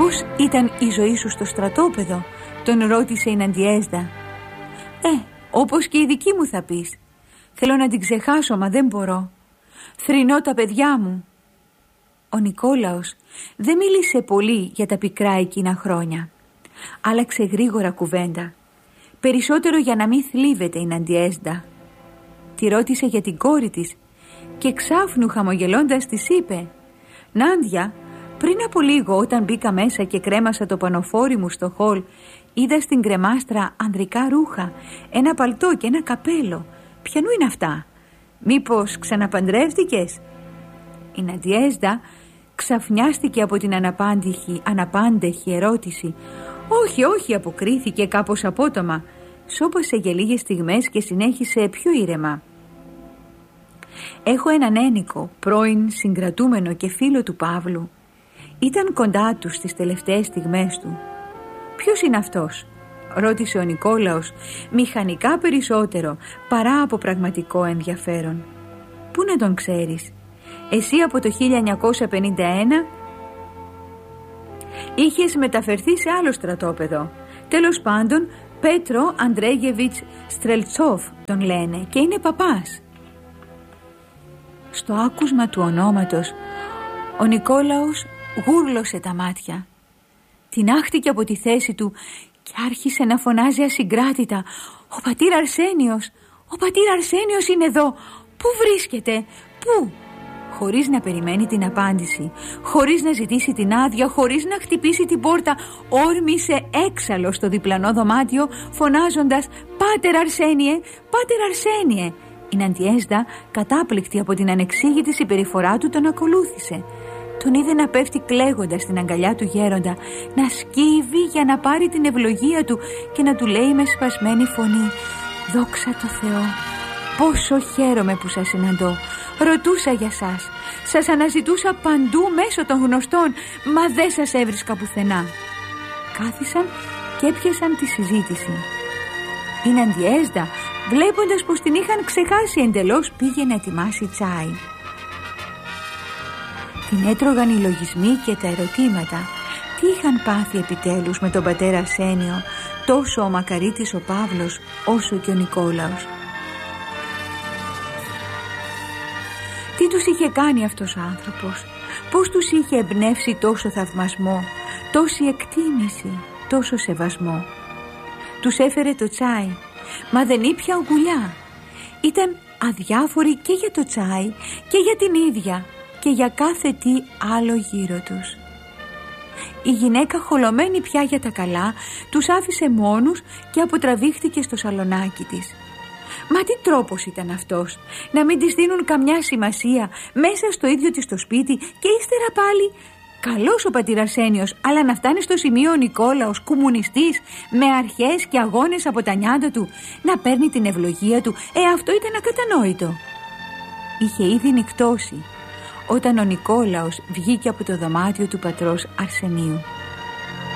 «Πώς ήταν η ζωή σου στο στρατόπεδο?» τον ρώτησε η Ναντιέσδα. Όπως και η δική μου θα πεις. Θέλω να την ξεχάσω, μα δεν μπορώ. Θρηνώ τα παιδιά μου». Ο Νικόλαος δεν μίλησε πολύ για τα πικρά εκείνα χρόνια. Άλλαξε γρήγορα κουβέντα, περισσότερο για να μην θλίβεται η Ναντιέσδα. Τη ρώτησε για την κόρη της και ξάφνου χαμογελώντας της είπε: «Νάντια, πριν από λίγο όταν μπήκα μέσα και κρέμασα το πανοφόρι μου στο χολ, είδα στην κρεμάστρα ανδρικά ρούχα, ένα παλτό και ένα καπέλο. Ποιανού είναι αυτά? Μήπως ξαναπαντρεύτηκες?» Η Ναντιέσδα ξαφνιάστηκε από την αναπάντεχη ερώτηση. «Όχι, όχι», αποκρίθηκε κάπως απότομα. Σώπασε για λίγες στιγμές και συνέχισε πιο ήρεμα. «Έχω έναν ένικο, πρώην συγκρατούμενο και φίλο του Παύλου. Ήταν κοντά του στις τελευταίες στιγμές του». «Ποιος είναι αυτός?» ρώτησε ο Νικόλαος, μηχανικά περισσότερο παρά από πραγματικό ενδιαφέρον. «Πού να τον ξέρεις? Εσύ από το 1951 είχες μεταφερθεί σε άλλο στρατόπεδο. Τέλος πάντων, Πέτρο Αντρέγεβιτς Στρελτσόφ τον λένε και είναι παπάς». Στο άκουσμα του ονόματος, ο Νικόλαος γούρλωσε τα μάτια. Τινάχτηκε από τη θέση του και άρχισε να φωνάζει ασυγκράτητα: «Ο πατήρ Αρσένιος! Ο πατήρ Αρσένιος είναι εδώ! Πού βρίσκεται? Πού?» Χωρίς να περιμένει την απάντηση, χωρίς να ζητήσει την άδεια, χωρίς να χτυπήσει την πόρτα, όρμησε έξαλλο στο διπλανό δωμάτιο φωνάζοντας: «Πάτερ Αρσένιε! Πάτερ Αρσένιε!» Η Ναντιέσδα, κατάπληκτη από την ανεξήγητη συμπεριφορά του, τον ακολούθησε. Τον είδε να πέφτει κλαίγοντας στην αγκαλιά του γέροντα, να σκύβει για να πάρει την ευλογία του και να του λέει με σπασμένη φωνή: «Δόξα τω Θεώ! Πόσο χαίρομαι που σας συναντώ! Ρωτούσα για σας, σας αναζητούσα παντού μέσω των γνωστών, μα δεν σας έβρισκα πουθενά». Κάθισαν και έπιασαν τη συζήτηση. Η Ναντιέσδα, βλέποντας πως την είχαν ξεχάσει εντελώς, πήγε να ετοιμάσει τσάι. Την έτρωγαν οι λογισμοί και τα ερωτήματα. Τι είχαν πάθει επιτέλους με τον πατέρα Αρσένιο, τόσο ο μακαρίτης ο Παύλος όσο και ο Νικόλαος? Τι τους είχε κάνει αυτός ο άνθρωπος? Πώς τους είχε εμπνεύσει τόσο θαυμασμό, τόση εκτίμηση, τόσο σεβασμό? Τους έφερε το τσάι, μα δεν ήπια ογκουλιά. Ήταν αδιάφοροι και για το τσάι και για την ίδια και για κάθε τι άλλο γύρω τους. Η γυναίκα, χολωμένη πια για τα καλά, τους άφησε μόνους και αποτραβήχτηκε στο σαλονάκι της. Μα τι τρόπος ήταν αυτός, να μην της δίνουν καμιά σημασία μέσα στο ίδιο της το σπίτι και ύστερα πάλι καλός ο πατήρ Αρσένιος, αλλά να φτάνει στο σημείο ο Νικόλαος, κομμουνιστής, με αρχές και αγώνες από τα νιάτα του, να παίρνει την ευλογία του? Αυτό ήταν ακατανόητο. Είχε ήδη νυκτώσει όταν ο Νικόλαος βγήκε από το δωμάτιο του πατρός Αρσενίου.